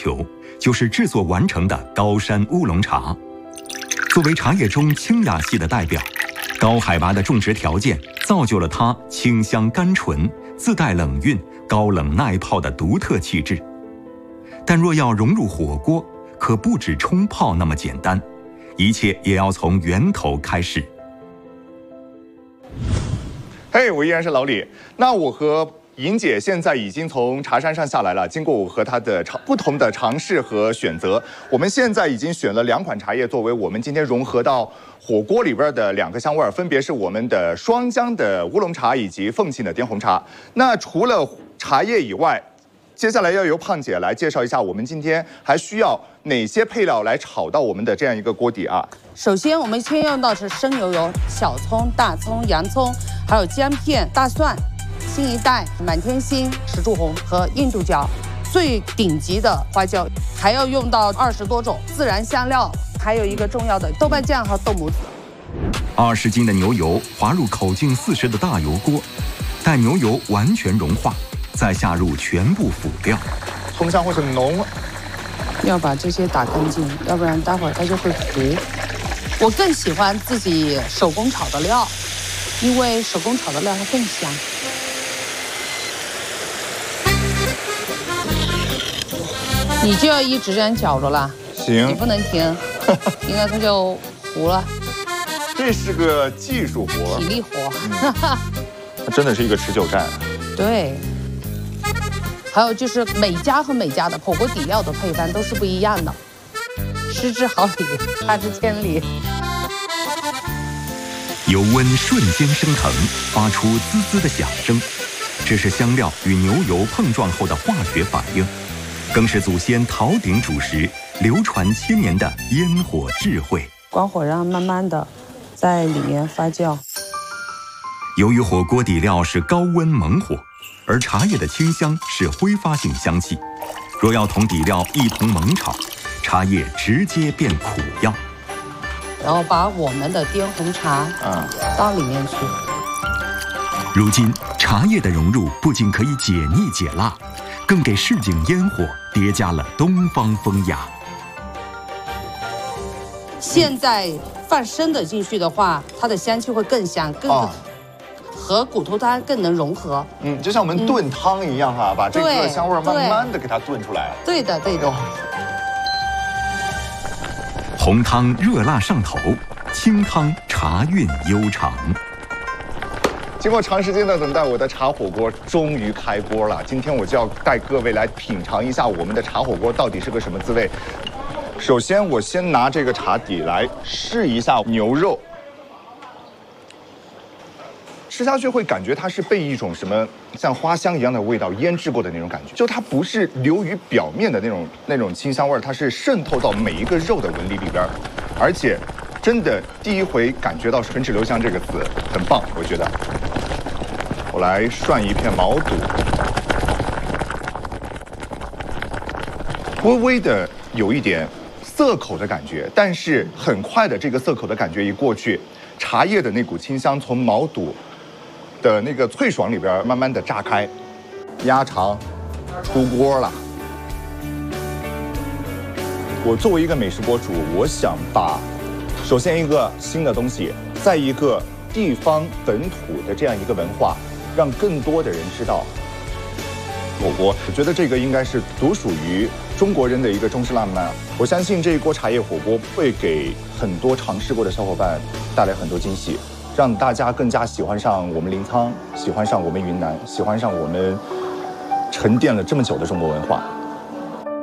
求，就是制作完成的高山乌龙茶。作为茶叶中清雅系的代表，高海拔的种植条件造就了它清香甘醇、自带冷韵、高冷耐泡的独特气质。但若要融入火锅，可不止冲泡那么简单，一切也要从源头开始。 嘿，我依然是老李。那我和莹姐现在已经从茶山上下来了，经过我和她的不同的尝试和选择，我们现在已经选了2款茶叶作为我们今天融合到火锅里边的2个香味，分别是我们的双江的乌龙茶以及凤庆的滇红茶。那除了茶叶以外，接下来要由胖姐来介绍一下我们今天还需要哪些配料来炒到我们的这样一个锅底啊。 首先我们先用到是生牛油、小葱、大葱、洋葱，还有姜片、大蒜、新一代、满天星、石柱红和印度椒，最顶级的花椒，还要用到20多种自然香料，还有一个重要的豆瓣酱和豆母子。 20斤的牛油滑入口径40的大油锅，待牛油完全融化，再下入全部辅料。 葱香会很浓， 要把这些打干净，要不然待会儿它就会糊。我更喜欢自己手工炒的料，因为手工炒的料它更香。你就要一直这样搅着啦， 行， 你不能停，应该它就糊了。 这是个技术活， 体力活， 它真的是一个持久战。 对。还有就是每家和每家的火锅底料的配方都是不一样的，失之毫厘，差之千里。 油温瞬间升腾，发出滋滋的响声，这是香料与牛油碰撞后的化学反应，更是祖先陶鼎主食流传千年的烟火智慧。 关火让慢慢的在里面发酵。 由于火锅底料是高温猛火，而茶叶的清香是挥发性香气，若要同底料一同猛炒，茶叶直接变苦药。 然后把我们的滇红茶到里面去。 如今茶叶的融入不仅可以解腻解辣，更给市井烟火叠加了东方风雅。 现在放生的进去的话，它的香气会更香，更和骨头汤更能融合。 就像我们炖汤一样哈，把这个香味慢慢的给它炖出来。 对的，对的。 红汤热辣上头，清汤茶韵悠长。 经过长时间的等待，我的茶火锅终于开锅了。今天我就要带各位来品尝一下我们的茶火锅到底是个什么滋味。首先，我先拿这个茶底来试一下牛肉，吃下去会感觉它是被一种什么像花香一样的味道腌制过的那种感觉，就它不是流于表面的那种清香味，它是渗透到每一个肉的纹理里边，而且真的第一回感觉到“唇齿留香”这个词很棒，我觉得。我来涮一片毛肚，微微的有一点涩口的感觉，但是很快的这个涩口的感觉一过去，茶叶的那股清香从毛肚的那个脆爽里边慢慢的炸开，鸭肠出锅了。我作为一个美食博主，我想把首先一个新的东西，再一个地方本土的这样一个文化，让更多的人知道火锅。我觉得这个应该是独属于中国人的一个中式浪漫。我相信这一锅茶叶火锅会给很多尝试过的小伙伴带来很多惊喜，让大家更加喜欢上我们临沧，喜欢上我们云南，喜欢上我们沉淀了这么久的中国文化。